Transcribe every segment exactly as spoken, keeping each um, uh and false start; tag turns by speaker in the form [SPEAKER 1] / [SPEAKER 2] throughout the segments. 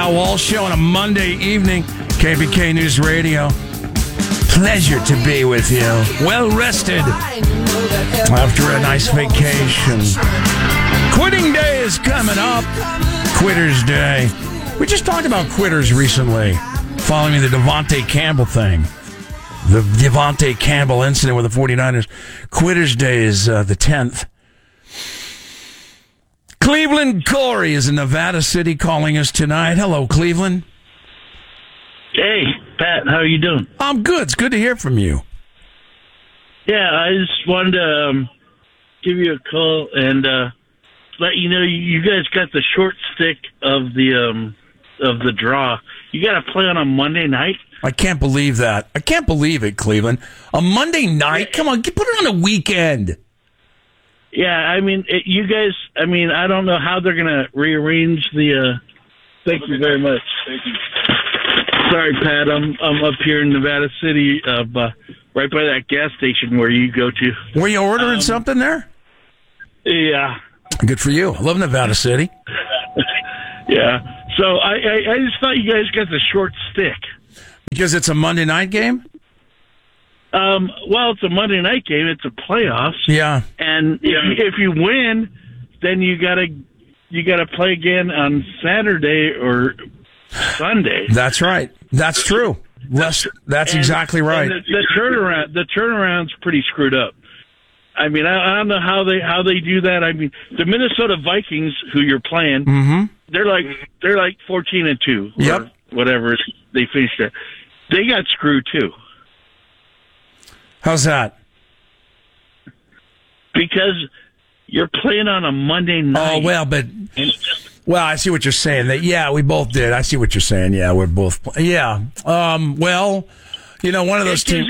[SPEAKER 1] Pat Walsh Show on a Monday evening. K B K News Radio. Pleasure to be with you. Well rested after a nice vacation. Quitting Day is coming up. Quitters Day. We just talked about quitters recently, following the Devontae Campbell thing. The Devontae Campbell incident with the forty-niners. Quitters Day is uh, the tenth. Cleveland Corey is in Nevada City calling us tonight. Hello, Cleveland.
[SPEAKER 2] Hey, Pat, how are you doing?
[SPEAKER 1] I'm good. It's good to hear from you.
[SPEAKER 2] Yeah, I just wanted to um, give you a call and uh, let you know you guys got the short stick of the um, of the draw. You got to play on a Monday night.
[SPEAKER 1] I can't believe that. I can't believe it, Cleveland. A Monday night? Come on, put it on a weekend.
[SPEAKER 2] Yeah, I mean, it, you guys, I mean, I don't know how they're going to rearrange the... Uh, thank you very much. Thank you. Sorry, Pat, I'm I'm up here in Nevada City, uh, right by that gas station where you go to.
[SPEAKER 1] Were you ordering um, something there?
[SPEAKER 2] Yeah.
[SPEAKER 1] Good for you. I love Nevada City.
[SPEAKER 2] Yeah. So I, I, I just thought you guys got the short stick.
[SPEAKER 1] Because it's a Monday night game?
[SPEAKER 2] Um, well, it's a Monday night game. It's a playoffs.
[SPEAKER 1] Yeah.
[SPEAKER 2] And if you, if you win, then you gotta you gotta play again on Saturday or Sunday.
[SPEAKER 1] That's right. That's true. That's, that's
[SPEAKER 2] and,
[SPEAKER 1] exactly right.
[SPEAKER 2] The, the turnaround the turnaround's pretty screwed up. I mean, I, I don't know how they how they do that. I mean, the Minnesota Vikings, who you're playing,
[SPEAKER 1] mm-hmm.
[SPEAKER 2] they're like they're like fourteen and two.
[SPEAKER 1] Yep.
[SPEAKER 2] Or whatever they finished there. They got screwed too.
[SPEAKER 1] How's that?
[SPEAKER 2] Because you're playing on a Monday night.
[SPEAKER 1] Oh, well, but...
[SPEAKER 2] And,
[SPEAKER 1] well, I see what you're saying. That Yeah, we both did. I see what you're saying. Yeah, we're both... Yeah. Um, well, you know, one of those teams...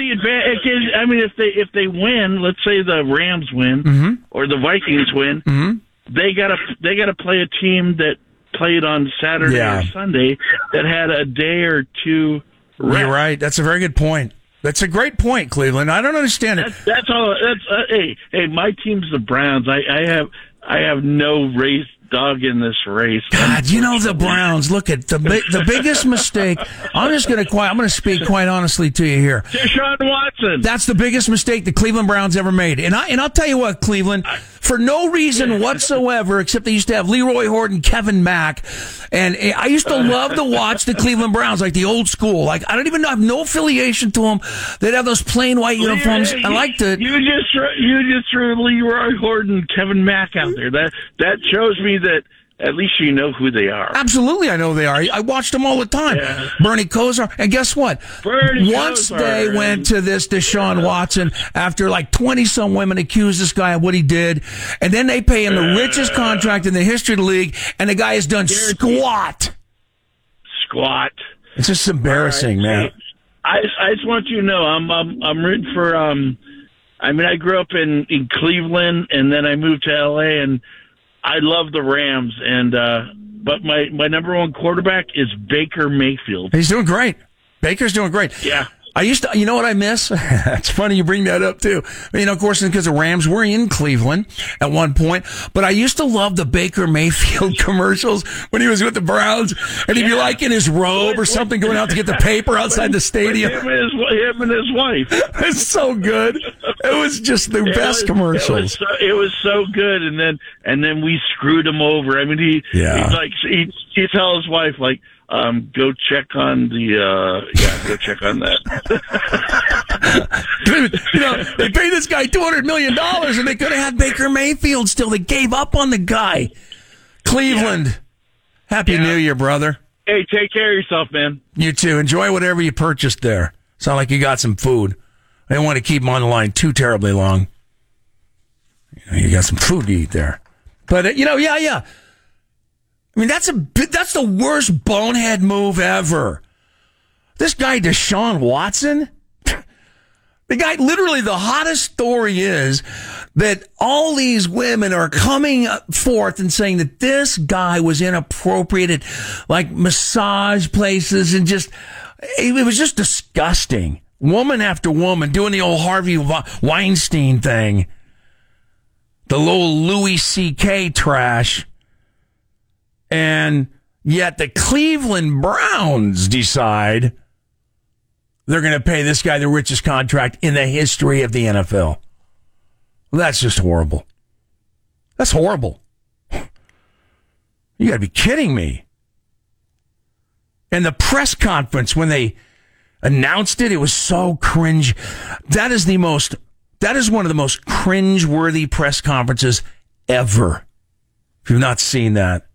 [SPEAKER 2] I mean, if they if they win, let's say the Rams win,
[SPEAKER 1] mm-hmm.
[SPEAKER 2] or the Vikings win,
[SPEAKER 1] mm-hmm.
[SPEAKER 2] they gotta they gotta play a team that played on Saturday
[SPEAKER 1] yeah.
[SPEAKER 2] or Sunday that had a day or two rest.
[SPEAKER 1] You're right. That's a very good point. That's a great point, Cleveland. I don't understand it.
[SPEAKER 2] That's, that's all. That's uh, hey, hey. My team's the Browns. I, I have, I have no race dog in this race.
[SPEAKER 1] God, you know the Browns. Look at the the biggest mistake. I'm just going to quiet. I'm going to speak quite honestly to you here.
[SPEAKER 2] Deshaun Watson.
[SPEAKER 1] That's the biggest mistake the Cleveland Browns ever made. And I and I'll tell you what, Cleveland, for no reason whatsoever, except they used to have Leroy Horton, Kevin Mack, and I used to love to watch the Cleveland Browns, like the old school. Like I don't even know, I have no affiliation to them. They'd have those plain white uniforms. I liked it.
[SPEAKER 2] You just you just threw Leroy Horton, Kevin Mack out there. That that shows me that at least you know who they are.
[SPEAKER 1] Absolutely, I know who they are. I watched them all the time. Yeah. Bernie Kosar. And guess what?
[SPEAKER 2] Bernie
[SPEAKER 1] Once
[SPEAKER 2] Kosar,
[SPEAKER 1] they
[SPEAKER 2] man.
[SPEAKER 1] went to this Deshaun Watson, after like twenty-some women accused this guy of what he did, and then they pay him the uh, richest contract in the history of the league, and the guy has done squat.
[SPEAKER 2] Squat.
[SPEAKER 1] It's just embarrassing,
[SPEAKER 2] right.
[SPEAKER 1] man.
[SPEAKER 2] I, I just want you to know, I'm I'm, I'm rooting for... Um, I mean, I grew up in, in Cleveland, and then I moved to L A, and I love the Rams, and uh, but my, my number one quarterback is Baker Mayfield.
[SPEAKER 1] He's doing great. Baker's doing great.
[SPEAKER 2] Yeah.
[SPEAKER 1] I used to, you know what I miss? It's funny you bring that up too. You know, of course, because the Rams were in Cleveland at one point, but I used to love the Baker Mayfield commercials when he was with the Browns, and he'd be like in his robe or something going out to get the paper outside the stadium.
[SPEAKER 2] Him and his, him and his wife.
[SPEAKER 1] It's so good. It was just the
[SPEAKER 2] it
[SPEAKER 1] best
[SPEAKER 2] was,
[SPEAKER 1] commercials.
[SPEAKER 2] It was, so, it was so good, and then and then we screwed him over. I mean, he
[SPEAKER 1] yeah.
[SPEAKER 2] he's like he he tell his wife like. Um, go check on the, uh, yeah, go check on that.
[SPEAKER 1] You know, they paid this guy two hundred million dollars and they could have had Baker Mayfield still. They gave up on the guy. Cleveland. Yeah. Happy yeah. New Year, brother.
[SPEAKER 2] Hey, take care of yourself, man.
[SPEAKER 1] You too. Enjoy whatever you purchased there. Sound like you got some food. I don't want to keep them on the line too terribly long. You know, you got some food to eat there. But, uh, you know, yeah, yeah. I mean, that's a that's the worst bonehead move ever. This guy, Deshaun Watson, the guy, literally the hottest story is that all these women are coming forth and saying that this guy was inappropriate at like massage places and just, it was just disgusting. Woman after woman doing the old Harvey Weinstein thing. The little Louis C K trash. And Yet the Cleveland Browns decide they're going to pay this guy the richest contract in the history of the N F L. That's just horrible. That's horrible. You got to be kidding me. And the press conference, when they announced it, it was so cringe. That is the most, that is one of the most cringe-worthy press conferences ever. If you've not seen that.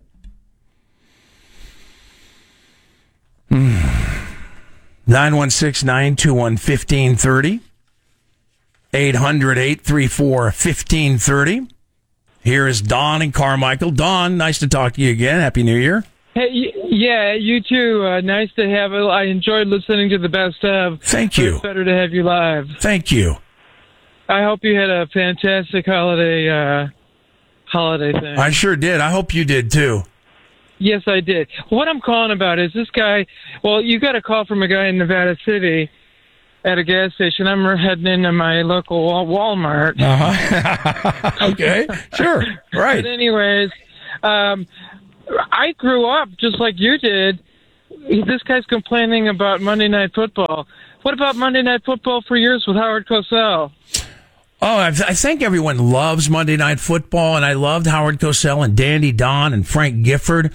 [SPEAKER 1] nine one six, nine two one, one five three zero. eight hundred, eight three four, one five three zero. Here is Don and Carmichael. Don, nice to talk to you again. Happy New Year.
[SPEAKER 3] Hey, yeah, you too. Uh, nice to have it. I enjoyed listening to the best of.
[SPEAKER 1] Thank you.
[SPEAKER 3] It's better to have you live.
[SPEAKER 1] Thank you.
[SPEAKER 3] I hope you had a fantastic holiday uh, holiday thing.
[SPEAKER 1] I sure did. I hope you did too.
[SPEAKER 3] Yes, I did. What I'm calling about is this guy. Well, you got a call from a guy in Nevada City at a gas station. I'm heading into my local Walmart.
[SPEAKER 1] Uh-huh. Okay, sure. Right.
[SPEAKER 3] But anyways, um, I grew up just like you did. This guy's complaining about Monday Night Football. What about Monday Night Football for years with Howard Cosell?
[SPEAKER 1] Oh, I, th- I think everyone loves Monday Night Football, and I loved Howard Cosell and Dandy Don and Frank Gifford.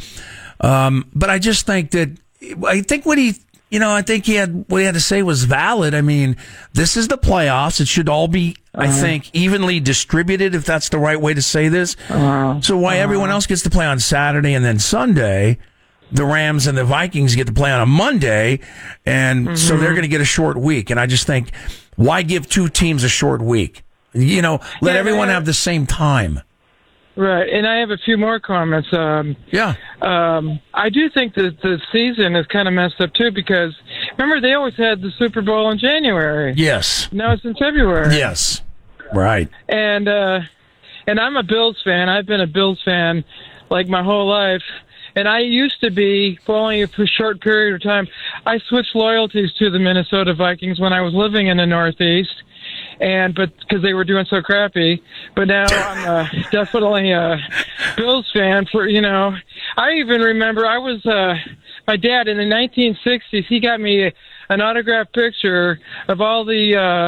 [SPEAKER 1] Um, but I just think that, I think what he, you know, I think he had, what he had to say was valid. I mean, this is the playoffs. It should all be, uh-huh. I think, evenly distributed, if that's the right way to say this. Uh-huh. So why uh-huh. everyone else gets to play on Saturday and then Sunday, the Rams and the Vikings get to play on a Monday, and mm-hmm. so they're going to get a short week. And I just think, why give two teams a short week? You know, let yeah, everyone have the same time.
[SPEAKER 3] Right, and I have a few more comments. Um,
[SPEAKER 1] yeah.
[SPEAKER 3] Um, I do think that the season is kind of messed up, too, because, remember, they always had the Super Bowl in January.
[SPEAKER 1] Yes.
[SPEAKER 3] Now it's in February.
[SPEAKER 1] Yes, right.
[SPEAKER 3] And, uh, and I'm a Bills fan. I've been a Bills fan, like, my whole life. And I used to be, for only a short period of time, I switched loyalties to the Minnesota Vikings when I was living in the Northeast. And but because they were doing so crappy, but now I'm uh, definitely a Bills fan. For you know, I even remember I was uh, my dad in the nineteen sixties. He got me an autographed picture of all the uh,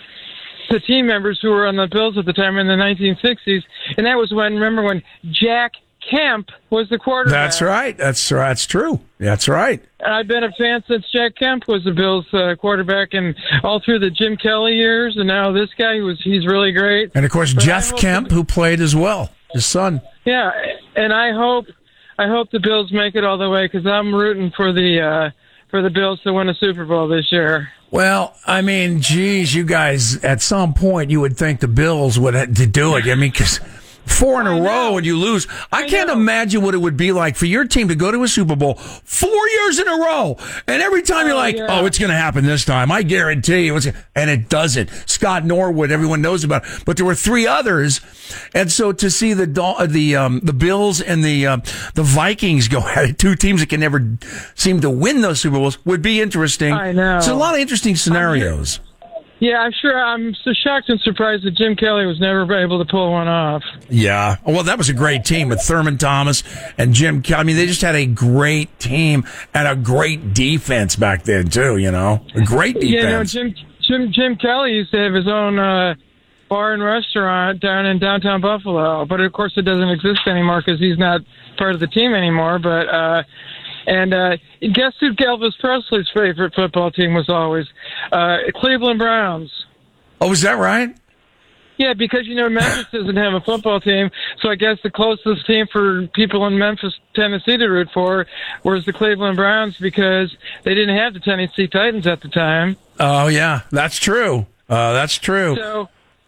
[SPEAKER 3] the team members who were on the Bills at the time in the nineteen sixties, and that was when remember when Jack Kemp was the quarterback.
[SPEAKER 1] That's right. That's that's true. That's right.
[SPEAKER 3] And I've been a fan since Jack Kemp was the Bills uh, quarterback, and all through the Jim Kelly years, and now this guy was he's really great.
[SPEAKER 1] And of course, but Jeff Kemp, that, who played as well, his son.
[SPEAKER 3] Yeah, and I hope I hope the Bills make it all the way because I'm rooting for the uh, for the Bills to win a Super Bowl this year.
[SPEAKER 1] Well, I mean, geez, you guys, at some point, you would think the Bills would have to do it. I mean, because four in a row and you lose. I, I can't know. imagine what it would be like for your team to go to a Super Bowl four years in a row. And every time oh, you're like, yeah. oh, it's going to happen this time. I guarantee you. It's, and it doesn't. Scott Norwood, everyone knows about it. But there were three others. And so to see the the um, the Bills and the uh, the Vikings go at it, two teams that can never seem to win those Super Bowls, would be interesting.
[SPEAKER 3] I know.
[SPEAKER 1] So a lot of interesting scenarios.
[SPEAKER 3] Yeah, I'm sure. I'm so shocked and surprised that Jim Kelly was never able to pull one off.
[SPEAKER 1] Yeah. Well, that was a great team with Thurman Thomas and Jim Kelly. I mean, they just had a great team and a great defense back then, too, you know? A great defense.
[SPEAKER 3] Yeah, no, Jim, Jim, Jim Kelly used to have his own uh, bar and restaurant down in downtown Buffalo. But, of course, it doesn't exist anymore because he's not part of the team anymore. But, uh, and uh, guess who Elvis Presley's favorite football team was always? Uh, Cleveland Browns.
[SPEAKER 1] Oh, is that right?
[SPEAKER 3] Yeah, because, you know, Memphis doesn't have a football team, so I guess the closest team for people in Memphis, Tennessee to root for was the Cleveland Browns because they didn't have the Tennessee Titans at the time.
[SPEAKER 1] Oh, yeah, that's true. Uh, that's true.
[SPEAKER 3] So,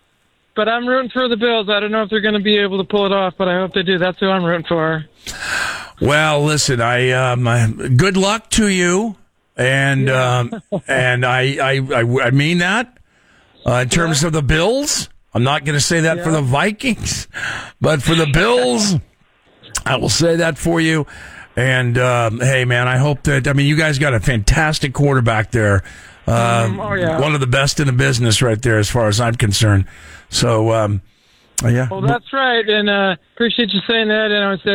[SPEAKER 3] but I'm rooting for the Bills. I don't know if they're going to be able to pull it off, but I hope they do. That's who I'm rooting for.
[SPEAKER 1] Well, listen, I, um, I good luck to you, and yeah. um, and I, I I mean that uh, in terms yeah. of the Bills. I'm not going to say that yeah. for the Vikings, but for the Bills, I will say that for you. And um, hey, man, I hope that I mean you guys got a fantastic quarterback there, uh, um, oh, yeah. one of the best in the business right there, as far as I'm concerned. So. Um, Yeah.
[SPEAKER 3] Well, that's right, and uh, appreciate you saying that. And I would say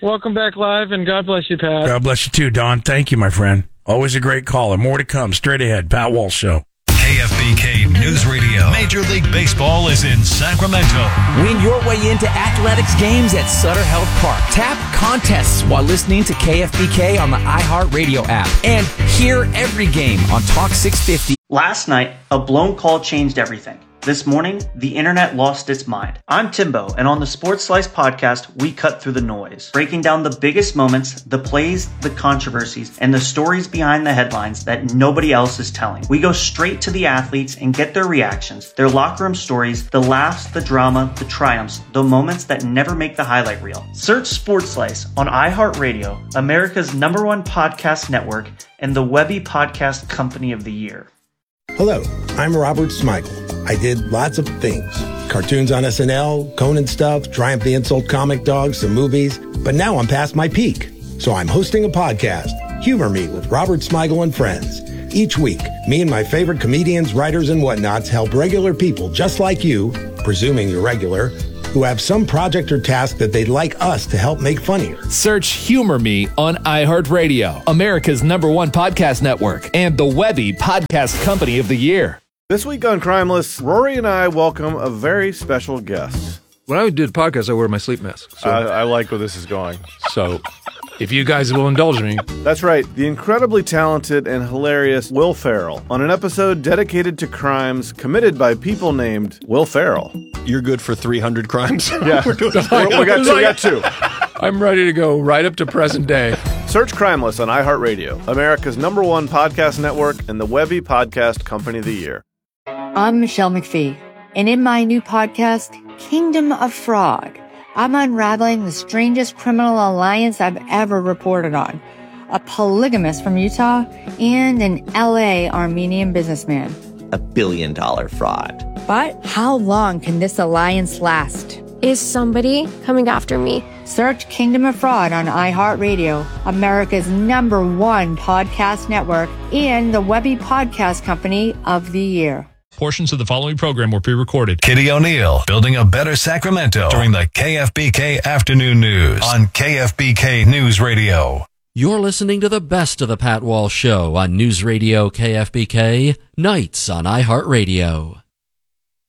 [SPEAKER 3] welcome back live, and God bless you, Pat.
[SPEAKER 1] God bless you too, Don. Thank you, my friend. Always a great caller. More to come. Straight ahead. Pat Walsh Show.
[SPEAKER 4] K F B K News Radio. Major League Baseball is in Sacramento.
[SPEAKER 5] Win your way into athletics games at Sutter Health Park. Tap contests while listening to K F B K on the iHeartRadio app. And hear every game on Talk six fifty.
[SPEAKER 6] Last night, a blown call changed everything. This morning, the internet lost its mind. I'm Timbo, and on the Sports Slice podcast, we cut through the noise, breaking down the biggest moments, the plays, the controversies, and the stories behind the headlines that nobody else is telling. We go straight to the athletes and get their reactions, their locker room stories, the laughs, the drama, the triumphs, the moments that never make the highlight reel. Search Sports Slice on iHeartRadio, America's number one podcast network, and the Webby Podcast Company of the Year.
[SPEAKER 7] Hello, I'm Robert Smigel. I did lots of things. Cartoons on S N L, Conan stuff, Triumph the Insult comic dogs, some movies. But now I'm past my peak. So I'm hosting a podcast, Humor Me with Robert Smigel and Friends. Each week, me and my favorite comedians, writers, and whatnots help regular people just like you, presuming you're regular, who have some project or task that they'd like us to help make funnier.
[SPEAKER 8] Search Humor Me on iHeartRadio, America's number one podcast network, and the Webby Podcast Company of the Year.
[SPEAKER 9] This week on Crimeless, Rory and I welcome a very special guest.
[SPEAKER 10] When I do the podcast, I wear my sleep mask. So,
[SPEAKER 9] I, I like where this is going.
[SPEAKER 10] So, if you guys will indulge me.
[SPEAKER 9] That's right, the incredibly talented and hilarious Will Ferrell on an episode dedicated to crimes committed by people named Will Ferrell.
[SPEAKER 11] You're good for three hundred crimes?
[SPEAKER 9] Yeah, we got two. We got two.
[SPEAKER 10] I'm ready to go right up to present day.
[SPEAKER 9] Search Crimeless on iHeartRadio, America's number one podcast network, and the Webby Podcast Company of the Year.
[SPEAKER 12] I'm Michelle McPhee, and in my new podcast, Kingdom of Fraud, I'm unraveling the strangest criminal alliance I've ever reported on. A polygamist from Utah and an L A Armenian businessman.
[SPEAKER 13] A billion dollar fraud.
[SPEAKER 12] But how long can this alliance last?
[SPEAKER 14] Is somebody coming after me?
[SPEAKER 12] Search Kingdom of Fraud on iHeartRadio, America's number one podcast network, and the Webby Podcast Company of the Year.
[SPEAKER 4] Portions of the following program were pre-recorded. Kitty O'Neill, building a better Sacramento during the K F B K Afternoon News on K F B K News Radio.
[SPEAKER 15] You're listening to the best of the Pat Walsh Show on News Radio K F B K, nights on iHeartRadio.